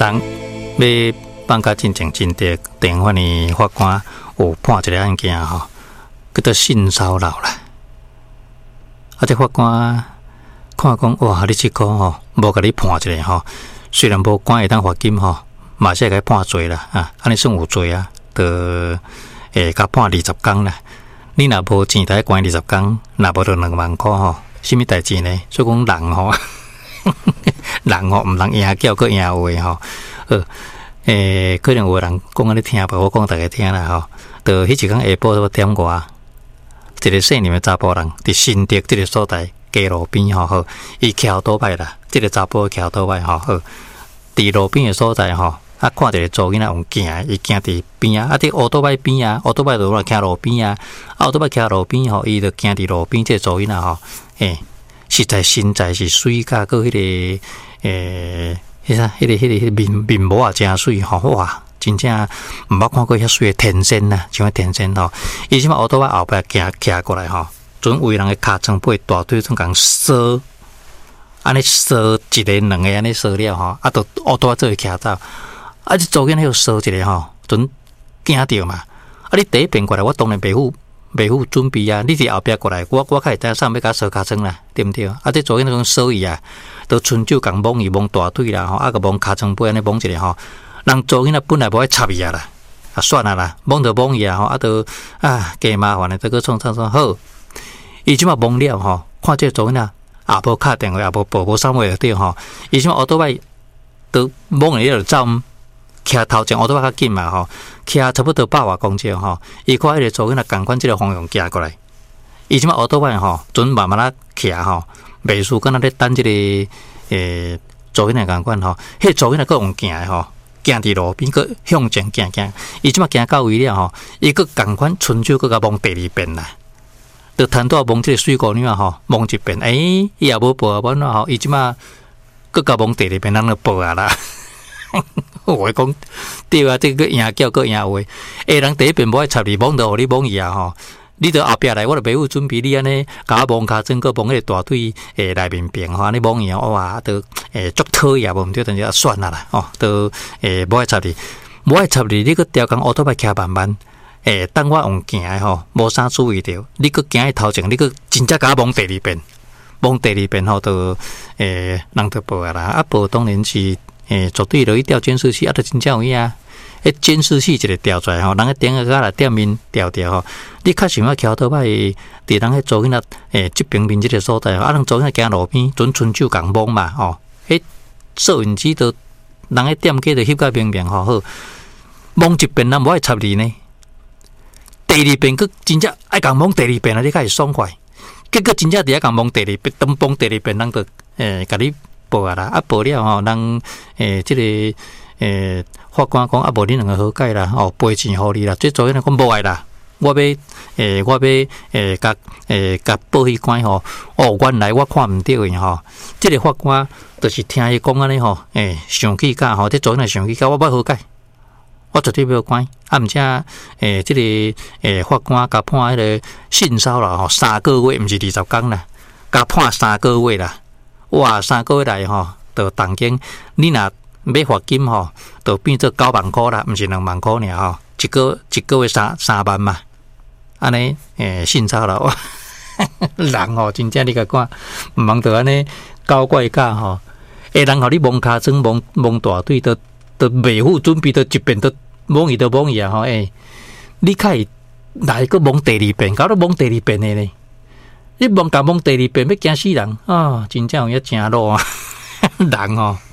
当要放假真正真的，电话呢法官有判一个案件吼，叫做性骚扰啦。这法官看讲哇，你这个吼无甲你判一个吼，虽然无关会当罚金吼，嘛是会判罪啦啊，安尼算有罪啊，就甲判20天啦。你若无钱台关20天，若无就2万块吼，什么代志呢？所以讲人吼，人吼毋通赢叫个赢话吼，可能有人讲安尼听无，我讲大家听啦吼。就迄一天下晡我点外，一个姓林的查甫人伫新竹这个所在街路边吼，好，伊徛倒摆啦，这个查甫徛倒摆吼，好，伫路边的所在吼。啊，看到查囡仔用行，伊行伫边啊，啊，伫乌倒摆边啊，乌倒摆就来徛路边啊，乌倒摆徛路边吼，伊就行伫路边，这查囡仔吼，实在身材是水甲，个迄个迄个面膜啊，真水吼，哇，真正毋捌看过遐水的天仙呐，像天仙吼，伊即马乌倒摆后壁徛过来吼，准有人的骹床背大腿总共烧，安尼烧一个两个安尼烧了吼，啊，都乌倒摆做徛走。啊！你做紧迄个烧一个吼，准惊着嘛！啊！你第一遍过来，我当然袂赴准备啊！你伫后壁过来，我较会知上要甲烧骹床啦，对毋对？啊！你做紧那种烧伊啊，都伸手共摸伊摸大腿啦，吼，啊个摸骹床背安尼摸一个吼，人做紧啊本来无爱插伊啊啦，啊算啊啦，摸着摸伊啊吼，啊都加麻烦诶，这个创好，伊即马摸了吼，看这做紧啊，也无敲电话，也无报啥话对吼，伊即马乌倒摆都摸伊就走。徛头前，我都较紧嘛吼，徛差不多100外公尺吼，伊看迄个做紧啊，共款即个方向行过来，伊即马乌倒摆吼，准慢慢啊徛吼，袂输敢若咧等即个做紧啊共款吼，迄做紧啊佫用行诶吼，行伫路边佫向前行，伊即马行到位了吼，伊佫共款伸手佫甲摸第二遍啦，就摊倒摸即个水姑娘吼，摸一遍，伊也无报啊，无喏吼，伊即马佫甲摸第二遍，人就报啊啦。我讲对啊，这个赢叫个赢话，人第一遍无爱插你，摸到互你摸伊啊吼，你到后壁来，我就袂有准备你安尼，甲我摸骹整个摸迄个大腿内面边吼，安尼摸伊啊，哇，都足讨厌无毋对，但是算啦吼，都无爱插你，无爱插你，你个调工乌倒摆徛慢慢，等我用行诶吼，无啥注意到，你个行诶头前，你个真正甲我摸第二遍，摸第二遍吼，都人就报啊啦，啊报当然是。绝对落去调监视器，啊，都真正有影啊！监视器一个调出来吼，人个点个来点面调吼，你较想要徛倒摆，伫人迄做紧啊，即边面即个所在，啊，人做紧行路边，准伸手共摸嘛，吼，摄影机都人个点机都翕个明明吼，好，摸一遍人无爱插你呢，第二遍佫真正爱共摸第二遍啊，你较会爽快，结果真正伫遐共摸第二遍，当摸第二遍人就甲你。报啊啦，啊报了吼，人即个法官讲啊，无你两个和解啦，哦赔钱互你啦，这做迄个讲无爱啦，我要甲报迄关吼，哦原来我看毋到伊吼，即个法官就是听伊讲安尼吼，上气假吼，这做迄个上气假，我要和解，我绝对要关，啊毋则即个法官甲判迄个性骚扰吼3个月，毋是20天啦，甲判3个月啦。哇，3个月来吼，就当间你若要罚金吼，就变做9万块啦，毋是2万块尔吼，一个月3万嘛，安尼性骚扰，人吼真正你甲看，毋通着安尼搞怪假吼，人互你摸骹床、摸大腿，都袂赴准备，都一遍都摸伊啊吼，你较会来个摸第二遍，搞到摸第二遍的呢？你摸第二遍要惊死人啊！真正有影正路啊，人吼